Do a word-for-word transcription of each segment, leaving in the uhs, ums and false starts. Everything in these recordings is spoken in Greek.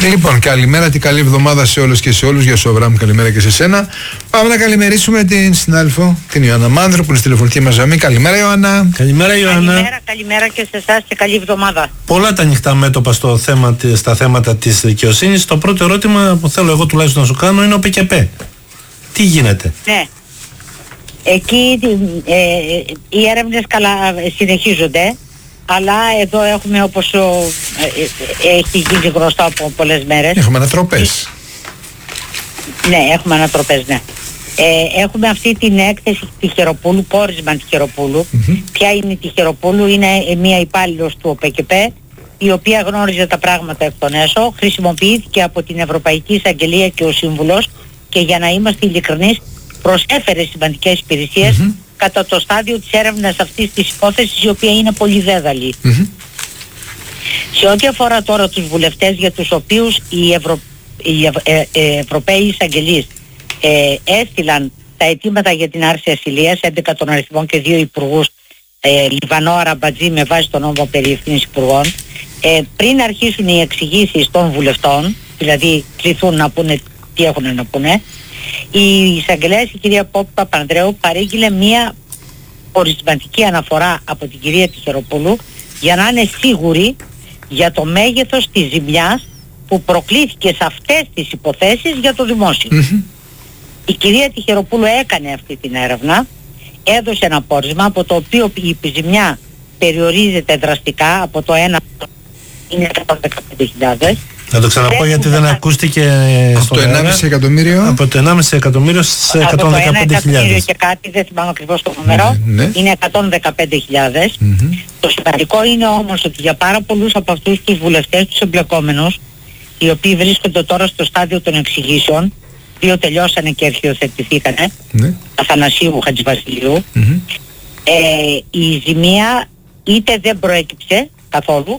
Λοιπόν, καλημέρα και καλή εβδομάδα σε όλους και σε όλους. Γεια σου Αβραάμ, καλημέρα και σε σένα. Πάμε να καλημερίσουμε την συνάδελφο, την Ιωάννα Μάνδρο, που είναι στη τηλεφωνική μας γραμμή. Καλημέρα Ιωάννα. Καλημέρα Ιωάννα. Καλημέρα, καλημέρα και σε εσάς και καλή εβδομάδα. Πολλά τα ανοιχτά μέτωπα στο θέμα, στα θέματα της δικαιοσύνης. Το πρώτο ερώτημα που θέλω εγώ τουλάχιστον να σου κάνω είναι ο ΠΚΠ. Τι γίνεται? Ναι. Εκεί ε, οι έρευνες καλά συνεχίζονται, αλλά εδώ έχουμε, όπως ο, ε, ε, έχει γίνει γνωστό από πολλές μέρες. Έχουμε ανατροπές. Ναι, έχουμε ανατροπές, ναι. Ε, έχουμε αυτή την έκθεση Τυχεροπούλου, πόρισμα Τυχεροπούλου. Mm-hmm. Ποια είναι η Τυχεροπούλου? Είναι μια υπάλληλος του ΟΠΚΠ, η οποία γνώριζε τα πράγματα εκ των έσω, χρησιμοποιήθηκε από την Ευρωπαϊκή Εισαγγελία και ο Σύμβουλος, και για να είμαστε ειλικρινείς, προσέφερε σημαντικές υπηρεσίες mm-hmm. κατά το στάδιο της έρευνας αυτής της υπόθεσης, η οποία είναι πολύ δέδαλη. Mm-hmm. Σε ό,τι αφορά τώρα τους βουλευτές, για τους οποίους οι, Ευρω... οι Ευ... ε... Ε... Ευρωπαίοι εισαγγελείς ε... έστειλαν τα αιτήματα για την άρση ασυλίας, έντεκα των αριθμών και δύο υπουργούς, ε... Λιβανό Αραμπατζή, με βάση τον νόμο περί ευθύνης υπουργών, ε... πριν αρχίσουν οι εξηγήσεις των βουλευτών, δηλαδή κληθούν να πούνε τι έχουν να πούνε, η εισαγγελέας, η κυρία Πόπη Παπανδρέου, παρήγγειλε μία ορισματική αναφορά από την κυρία Τυχεροπούλου για να είναι σίγουρη για το μέγεθος της ζημιάς που προκλήθηκε σε αυτές τις υποθέσεις για το δημόσιο. Mm-hmm. Η κυρία Τυχεροπούλου έκανε αυτή την έρευνα, έδωσε ένα πόρισμα από το οποίο η ζημιά περιορίζεται δραστικά, από το ένα είναι εκατόν δεκαπέντε χιλιάδες. Θα το ξαναπώ δεν γιατί δεν ακούστηκε στο ενάμιση εκατομμύριο. Από το ενάμιση εκατομμύριο σε εκατόν δεκαπέντε χιλιάδες. Και κάτι, δεν θυμάμαι ακριβώς το νούμερο, ναι, ναι. Είναι εκατόν δεκαπέντε χιλιάδες. Mm-hmm. Το σημαντικό είναι όμως ότι για πάρα πολλούς από αυτούς τους βουλευτές, τους εμπλεκόμενους, οι οποίοι βρίσκονται τώρα στο στάδιο των εξηγήσεων, δύο τελειώσανε και αρχιοθετηθήκανε, ναι. Αθανασίου Χατζηβασιλείου, mm-hmm. ε, η ζημία είτε δεν προέκυψε καθόλου,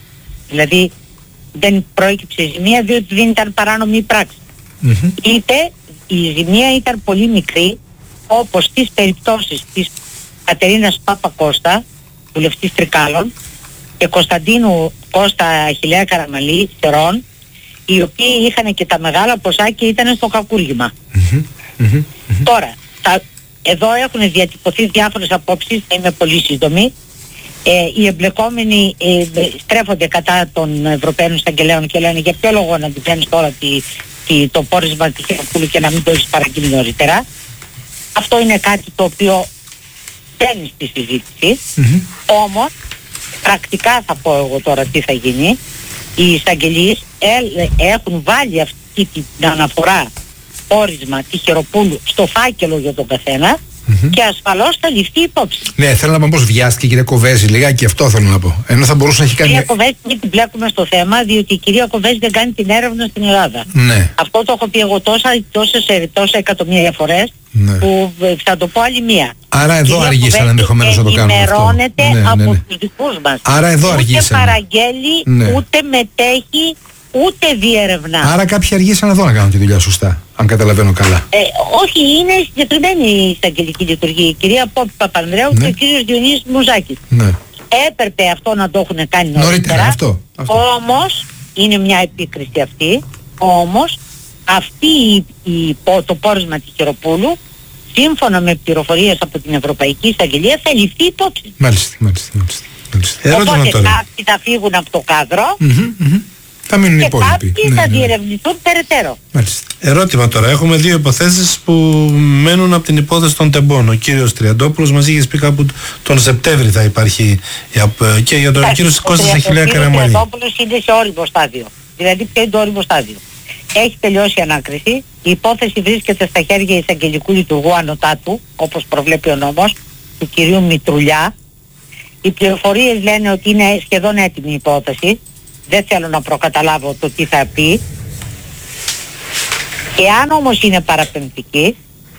δηλαδή δεν προέκυψε η ζημία διότι δεν ήταν παράνομη πράξη. Mm-hmm. Είτε η ζημία ήταν πολύ μικρή, όπως στις περιπτώσεις της Κατερίνας Παπακώστα, βουλευτής Τρικάλων, και Κωνσταντίνου Κώστα Αχιλλέα Καραμαλή, Στερών, οι οποίοι είχαν και τα μεγάλα ποσά και ήταν στο κακούργημα. Mm-hmm. Mm-hmm. Τώρα, τα, εδώ έχουν διατυπωθεί διάφορες απόψεις, θα είμαι πολύ σύντομη. Ε, οι εμπλεκόμενοι ε, στρέφονται κατά των Ευρωπαίων εισαγγελέων και λένε για ποιο λόγο να την κάνεις τώρα τη, τη, το πόρισμα της Τυχεροπούλου και να μην το έχεις παραγγείλει νωρίτερα. Αυτό είναι κάτι το οποίο μπαίνει στη συζήτηση. Mm-hmm. Όμως πρακτικά θα πω εγώ τώρα τι θα γίνει. Οι εισαγγελίες ε, έχουν βάλει αυτή την αναφορά πόρισμα Τυχεροπούλου στο φάκελο για τον καθένα. Mm-hmm. Και ασφαλώς θα ληφθεί υπόψη. Ναι, θέλω να πω πώς βιάστηκε η κυρία Κοβέζη, λιγάκι αυτό θέλω να πω. Ενώ θα μπορούσε να έχει κάνει. Η κυρία Κοβέζη δεν την μπλέκουμε στο θέμα, διότι η κυρία Κοβέζη δεν κάνει την έρευνα στην Ελλάδα. Ναι. Αυτό το έχω πει εγώ τόσα, τόσες, τόσα εκατομμύρια φορές, ναι. Που θα το πω άλλη μία. Άρα εδώ αργήσαν ενδεχομένως να το κάνουν αυτό. Ενημερώνεται ναι, ναι, ναι. από τους δικούς μας. Άρα εδώ ούτε αργήσαν. Ούτε παραγγέλει, ναι. Ούτε μετέχει, ούτε διερευνά. Άρα κάποιοι αργήσαν εδώ να κάνουν τη δουλειά σωστά, αν καταλαβαίνω καλά. Ε, όχι, είναι συγκεκριμένη η εισαγγελική λειτουργία. Η κυρία Πόπη Παπανδρέου, ναι. Και ο κύριος Διονύσης Μουζάκης. Ναι. Έπρεπε αυτό να το έχουν κάνει νωρίτερα. Νωρίτερα αυτό, αυτό. Όμως, είναι μια επίκριση αυτή, όμως αυτή η, η, το πόρισμα της Τυχεροπούλου, σύμφωνα με πληροφορίες από την Ευρωπαϊκή Εισαγγελία, θα ληφθεί υπόψη. Μάλιστα, μάλιστα, μάλιστα. Οπότε κάποιοι θα φύγουν από το κάδρο, mm-hmm, mm-hmm. Θα μείνουν και υπόλοιποι. κάποιοι ναι, θα ναι. διερευνηθούν περαιτέρω. Μάλιστα. Ερώτημα τώρα. Έχουμε δύο υποθέσεις που μένουν από την υπόθεση των τεμπών. Ο κύριος Τριαντόπουλος μας είχε πει κάπου τον Σεπτέμβρη θα υπάρχει, και για τον κύριο Κώστα Αχιλλέα Καραμαλή. Ο Τριαντόπουλος είναι σε όριμο στάδιο. Δηλαδή ποιο είναι το όριμο στάδιο? Έχει τελειώσει η ανάκριση. Η υπόθεση βρίσκεται στα χέρια εισαγγελικού λειτουργού ανωτάτου, όπως προβλέπει ο νόμος, του κυρίου Μητρουλιά. Οι πληροφορίες λένε ότι είναι σχεδόν έτοιμη η υπόθεση. Δεν θέλω να προκαταλάβω το τι θα πει. Εάν όμως είναι παραπεμπτική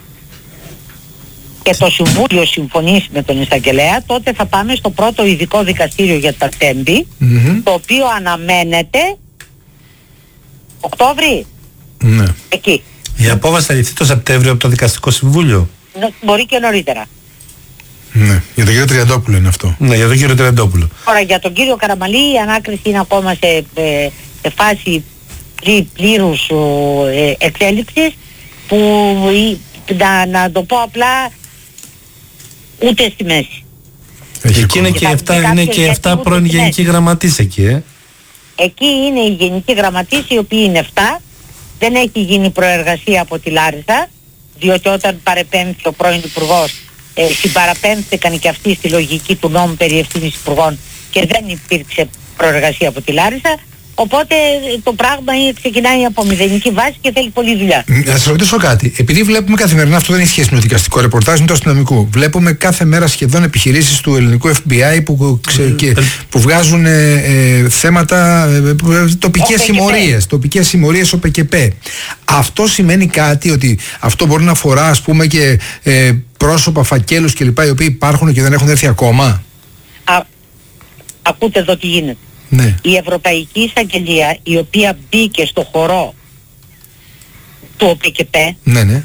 και το Συμβούλιο συμφωνήσει με τον εισαγγελέα, τότε θα πάμε στο πρώτο ειδικό δικαστήριο για τα τέμπη, mm-hmm. το οποίο αναμένεται Οκτώβρη. Ναι. Εκεί. Η απόφαση θα ληφθεί το Σεπτέμβριο από το Δικαστικό Συμβούλιο. Μπορεί και νωρίτερα. Ναι, για τον κύριο Τριαντόπουλο είναι αυτό. Ναι, για τον κύριο Τριαντόπουλο. Τώρα για τον κύριο Καραμαλή η ανάκριση είναι ακόμα σε, ε, σε φάση πλήρους ε, εξέλιξης που να, να το πω απλά ούτε στη μέση. Εκεί είναι και εφτά, είναι και εφτά πρώην γενικοί γραμματείς εκεί, ε. Εκεί είναι οι γενικοί γραμματείς, οι οποίοι είναι εφτά. Δεν έχει γίνει προεργασία από τη Λάρισα, διότι όταν παρεπέμφθη ο πρώην υπουργός, ε, συμπαραπέμφθηκαν και αυτοί στη λογική του νόμου περί ευθύνης υπουργών και δεν υπήρξε προεργασία από τη Λάρισα. Οπότε το πράγμα είναι, ξεκινάει από μηδενική βάση και θέλει πολλή δουλειά. Να σας ρωτήσω κάτι. Επειδή βλέπουμε καθημερινά, αυτό δεν έχει σχέση με το δικαστικό ρεπορτάζ, είναι το αστυνομικό. Βλέπουμε κάθε μέρα σχεδόν επιχειρήσεις του ελληνικού εφ μπι άι που, ξε, και, που βγάζουν ε, ε, θέματα, ε, τοπικές συμμορίες, τοπικές συμμορίες ο πι κέι πι. Αυτό σημαίνει κάτι, ότι αυτό μπορεί να αφορά, ας πούμε, και ε, πρόσωπα, φακέλους κλπ. Οι οποίοι υπάρχουν και δεν έχουν έρθει ακόμα. Α, ακούτε εδώ τι γίνεται. Ναι. Η Ευρωπαϊκή Εισαγγελία, η οποία μπήκε στο χορό του ο πι κέι πι, ναι, ναι.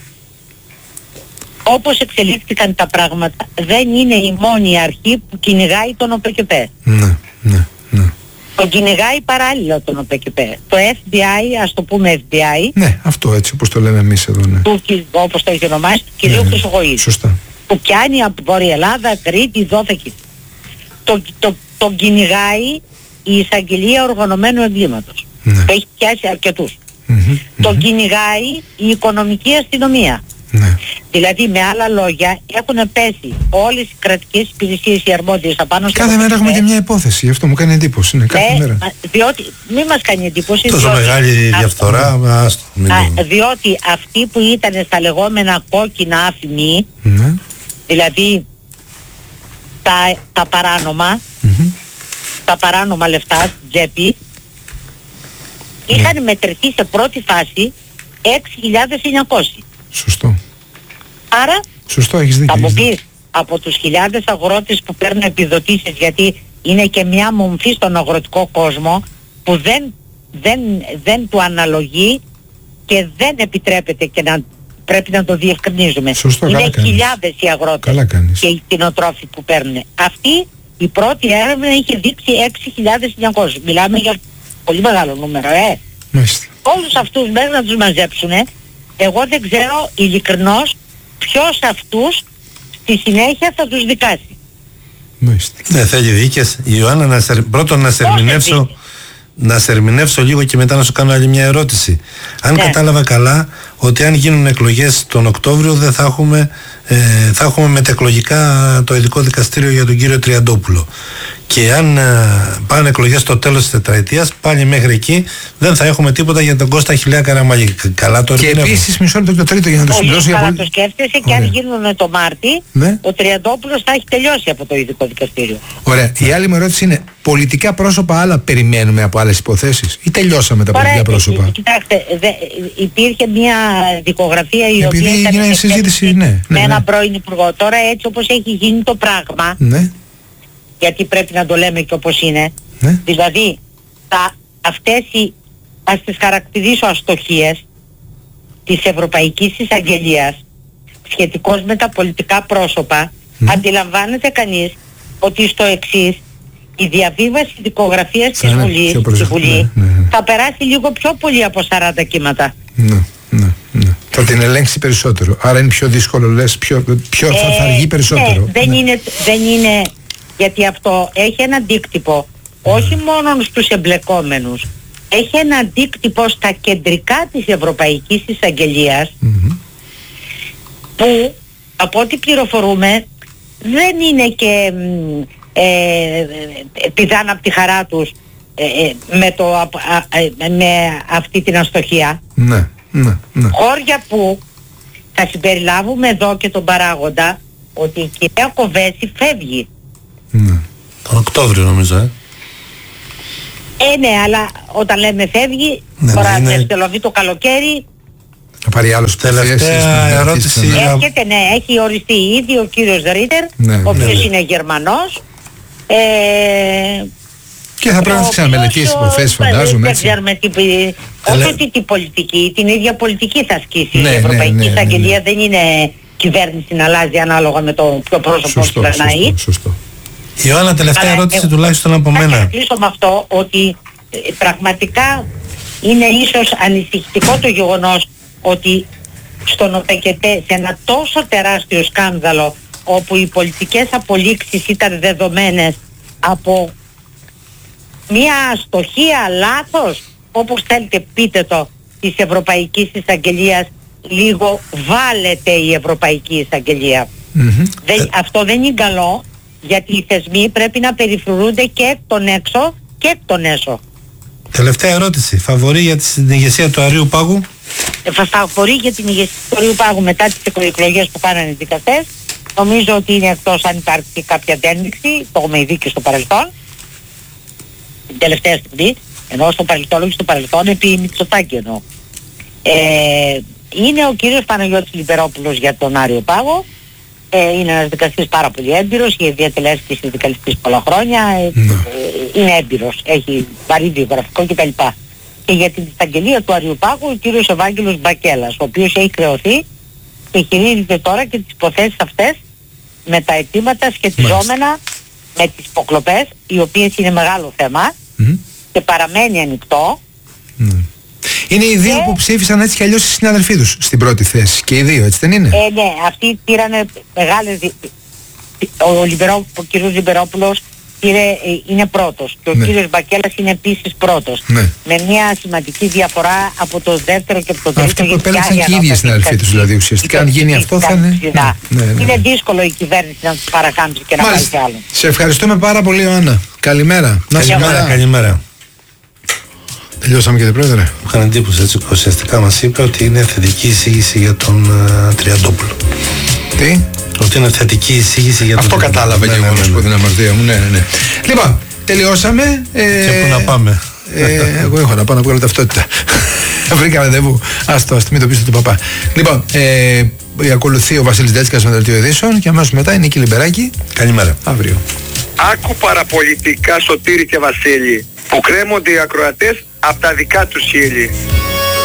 όπως εξελίχθηκαν τα πράγματα, δεν είναι η μόνη αρχή που κυνηγάει τον ο πι κέι πι. Ναι, ναι, ναι. Τον κυνηγάει παράλληλα τον ο πι κέι πι. Το εφ μπι άι, ας το πούμε εφ μπι άι, Ναι, αυτό έτσι όπως το λέμε εμείς εδώ, ναι. του, όπως το έχει ονομάσει, του κυρίου ναι, ναι. Χρυσοχοΐδη. Σωστά. Που πιάνει από Βόρεια Ελλάδα, Κρήτη, Δόθεκη. Το, το, τον κυνηγάει η εισαγγελία οργανωμένου εγκλήματος. Ναι. Έχει πιάσει αρκετούς. Mm-hmm, τον mm-hmm. κυνηγάει η οικονομική αστυνομία. Ναι. Δηλαδή με άλλα λόγια έχουν πέσει όλες οι κρατικές υπηρεσίες οι αρμόδιες απάνω στο Κάθε μέρα έχουμε και μια υπόθεση, αυτό μου κάνει εντύπωση. Ναι, κάθε ναι, μέρα. διότι μη μας κάνει εντύπωση. Τόσο διότι, μεγάλη διαφθορά, α, ας το μην α, πούμε. διότι αυτοί που ήταν στα λεγόμενα κόκκινα αφημί, Ναι. δηλαδή τα, τα παράνομα, Mm-hmm. τα παράνομα λεφτά στην τσέπη, είχαν μετρηθεί σε πρώτη φάση έξι χιλιάδες εννιακόσιοι. Σωστό. Άρα Σωστό, έχεις δίκιο. θα μου έχεις δίκιο. πεις από τους χιλιάδες αγρότες που παίρνουν επιδοτήσεις, γιατί είναι και μια μομφή στον αγροτικό κόσμο που δεν, δεν, δεν του αναλογεί και δεν επιτρέπεται, και να, πρέπει να το διευκρινίζουμε. Σωστό, είναι καλά κάνεις. χιλιάδες οι αγρότες Καλά κάνεις. και οι κτηνοτρόφοι που παίρνουν. Αυτή η πρώτη έρευνα είχε δείξει έξι χιλιάδες εννιακόσιοι. Μιλάμε για πολύ μεγάλο νούμερο, ε. Μάλιστα. Όλους αυτούς μέχρι να τους μαζέψουνε, εγώ δεν ξέρω ειλικρινώς ποιος αυτούς στη συνέχεια θα τους δικάσει. Μάλιστα. Ναι, θέλει δίκες. Ιωάννα, να σε, πρώτον να σε ερμηνεύσω, να σε ερμηνεύσω λίγο και μετά να σου κάνω άλλη μια ερώτηση. Αν Ναι. κατάλαβα καλά, ότι αν γίνουν εκλογές τον Οκτώβριο δεν θα έχουμε, ε, θα έχουμε μετεκλογικά το ειδικό δικαστήριο για τον κύριο Τριαντόπουλο. Και αν ε, πάνε εκλογές στο τέλος της τετραετίας, πάλι μέχρι εκεί δεν θα έχουμε τίποτα για τον Κώστα Αχιλλέα Καραμαλή. Καλά το Και ερμηνεύω. επίσης, μισό λεπτό και το τρίτο για να το Πολύ συμπληρώσω. καλά Για το σκέφτεσαι, και αν Ωραία. γίνουν το Μάρτι, Ναι. ο Τριαντόπουλος θα έχει τελειώσει από το ειδικό δικαστήριο. Ωραία. Η άλλη μου ερώτηση είναι: πολιτικά πρόσωπα άλλα περιμένουμε από άλλες υποθέσεις ή τελειώσαμε τα πολιτικά πρόσωπα? ε, κοιτάξτε, δε, υπήρχε μια δικογραφία η Επειδή οποία ήταν έγινε σε συζήτηση, σχέση ναι, ναι, με ναι. έναν πρώην υπουργό. Τώρα έτσι όπως έχει γίνει το πράγμα, Ναι. γιατί πρέπει να το λέμε και όπως είναι, Ναι. δηλαδή τα, αυτές οι, ας τις χαρακτηρίσω αστοχίες της Ευρωπαϊκής Εισαγγελίας σχετικώς με τα πολιτικά πρόσωπα, Ναι. αντιλαμβάνεται κανείς ότι στο εξής η διαβίβαση δικογραφίας Θα της είναι Βουλής, πιο στη προσεχ- Βουλή ναι, ναι, ναι. θα περάσει λίγο πιο πολύ από σαράντα κύματα. Ναι, ναι, ναι. Θα την ελέγξει περισσότερο. Άρα είναι πιο δύσκολο, λες, πιο, πιο, θα, θα αργεί περισσότερο. Ναι, δεν, Ναι. είναι, δεν είναι, γιατί αυτό έχει ένα αντίκτυπο όχι μόνο στους εμπλεκόμενους, έχει ένα αντίκτυπο στα κεντρικά της Ευρωπαϊκής Εισαγγελίας, Μμμ. που από ό,τι πληροφορούμε δεν είναι και μ, ε, ε, πηδάνε από τη χαρά τους ε, ε, με, το, α, α, ε, με αυτή την αστοχία. Ναι, ναι, ναι. Χώρια που θα συμπεριλάβουμε εδώ και τον παράγοντα ότι η κυρία Κοβέση φεύγει. ναι. Τον Οκτώβριο νομίζω, ε. Ε, ναι, αλλά όταν λέμε φεύγει, Ναι, τώρα ναι, είναι- ναι, το καλοκαίρι Θα πάρει άλλος Τελευταία υποθέσεις, να ερώτηση. αρχίσει να- έρχεται, ναι, έχει οριστεί ήδη ο κύριος Ρίτερ, Ναι, ο οποίος ναι, ναι. είναι Γερμανός. Ε, Και θα πρέπει να ο ξαναμελετήσει οποίος, υποθέσεις, ε, φαντάζομαι, Δεν έτσι. ξέρουμε τι, όχι Τελε- ότι τι πολιτική, την ίδια πολιτική θα ασκήσει. Ναι, η ναι, Ευρωπαϊκή ναι, ναι, Εισαγγελία ναι. δεν είναι κυβέρνηση να αλλάζει ανάλογα με το ποιο πρόσωπο Σωστό, περνάει. σωστό, σωστό. Ιωάννα, τελευταία Αλλά ερώτηση εγώ τουλάχιστον από θα μένα. κλείσω με αυτό ότι ε, πραγματικά είναι ίσως ανησυχητικό το γεγονός ότι στον ΟΠΕΚΕΤΕ, σε ένα τόσο τεράστιο σκάνδαλο όπου οι πολιτικές απολύξεις ήταν δεδομένες από μια αστοχία, λάθος, όπως θέλετε πείτε το, της Ευρωπαϊκής Εισαγγελίας, λίγο βάλετε η Ευρωπαϊκή Εισαγγελία. Mm-hmm. Δεν, αυτό δεν είναι καλό, γιατί οι θεσμοί πρέπει να περιφρουρούνται και εκ των έξω και εκ των έσω. Τελευταία ερώτηση. Φαβορί για την ηγεσία του Αριού Πάγου? Ε, φαβορί για την ηγεσία του Αριού Πάγου μετά τις εκλογές που κάνανε οι δικαστές, νομίζω ότι είναι, εκτός αν υπάρξει κάποια αντένδειξη, το έχουμε δει και στο παρελθόν, την τελευταία στιγμή, ενώ στο παρελθόν, όχι στο παρελθόν, επί Μητσοτάκη εννοώ. Ε, είναι ο κύριος Παναγιώτης Λιμπερόπουλος για τον Άριο Πάγο. Ε, είναι ένας δικαστής πάρα πολύ έμπειρος, έχει διατελέσει συνδικαλιστής πολλά χρόνια, ε, mm. ε, είναι έμπειρος, έχει βαρύ βιογραφικό κτλ. Και για την εισαγγελία του Αριού Πάγου ο κύριος Ευάγγελος Μπακέλας, ο οποίος έχει χρεωθεί και χειρίζεται τώρα και τις υποθέσεις αυτές με τα αιτήματα σχετιζόμενα mm. με τις υποκλοπές, οι οποίες είναι μεγάλο θέμα mm. και παραμένει ανοιχτό. Mm. Είναι οι δύο και... που ψήφισαν έτσι κι αλλιώς οι συνάδελφοί τους στην πρώτη θέση. Και οι δύο, έτσι δεν είναι? Ε, ναι, αυτοί πήρανε μεγάλες... Ο, Λιμπερό... ο κύριος Λιμπερόπουλος πήρε, είναι πρώτος και ο ναι. κύριος Μπακέλας είναι επίσης πρώτος. Ναι. Με μια σημαντική διαφορά από το δεύτερο και από το τρίτο. Αυτοί που επέλεξαν και οι ίδιοι συνάδελφοί τους, δηλαδή ουσιαστικά αν γίνει αυτό θα είναι... Ναι, ναι, ναι, ναι. Είναι δύσκολο η κυβέρνηση να τους παρακάμψει και να πάει σε άλλο. Σε ευχαριστούμε πάρα πολύ, Ιωάννα. Καλημέρα. Καλημέρα. Καλημέρα. Τελειώσαμε, κύριε Πρόεδρε. Μου είχαν εντύπωση, έτσι, ουσιαστικά μας είπε ότι είναι θετική εισήγηση για τον uh, Τριαντόπουλο. Τι? Ότι είναι θετική εισήγηση για τον Αυτό Τριαντόπουλο. Αυτό κατάλαβε και εγώ να σου πω την αμαρτία μου. Ναι, ναι, ναι. Λοιπόν, τελειώσαμε. Ε, και πού να πάμε? Ε, εγώ έχω να πάω να βγάλω ταυτότητα. Βρήκα ραντεβού. Άστο, ας μην το πείτε του παπά. Λοιπόν, ε, ακολουθεί ο Βασίλης Ντέλτσικας με το δελτίο ειδήσεων και αμέσως μετά η Νίκη Λιμπεράκη. Καλημέρα. Αύριο. Άκου παραπολιτικά, Σωτήρη και Βασίλη, που κρέμονται οι ακροατές από τα δικά τους χείλη.